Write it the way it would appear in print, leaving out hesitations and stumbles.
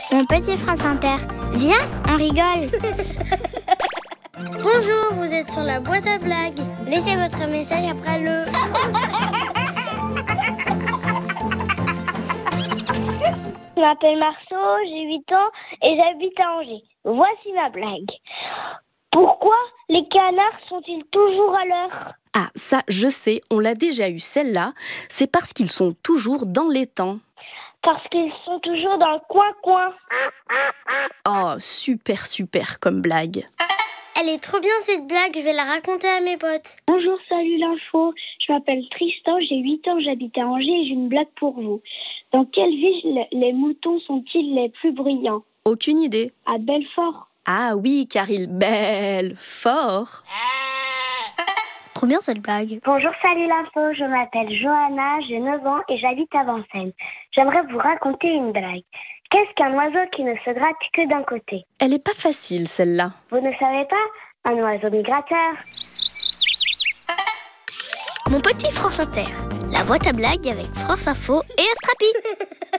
Mon petit France Inter, viens, on rigole. Bonjour, vous êtes sur la boîte à blagues. Laissez votre message après le... Je m'appelle Marceau, j'ai 8 ans et j'habite à Angers. Voici ma blague. Pourquoi les canards sont-ils toujours à l'heure ? Ah, ça, je sais, on l'a déjà eu celle-là. C'est parce qu'ils sont toujours dans les temps. Parce qu'ils sont toujours dans le coin-coin. Oh, super comme blague. Elle est trop bien cette blague, je vais la raconter à mes potes. Bonjour, salut l'info. Je m'appelle Tristan, j'ai 8 ans, j'habite à Angers et j'ai une blague pour vous. Dans quelle ville les moutons sont-ils les plus bruyants ? Aucune idée. À Belfort. Ah oui, car ils bêlent fort. Trop bien cette blague. Bonjour, salut l'info. Je m'appelle Johanna, j'ai 9 ans et j'habite à Vincennes. J'aimerais vous raconter une blague. Qu'est-ce qu'un oiseau qui ne se gratte que d'un côté ? Elle est pas facile, celle-là. Vous ne savez pas ? Un oiseau migrateur. Mon petit France Inter, la boîte à blagues avec France Info et Astrapi.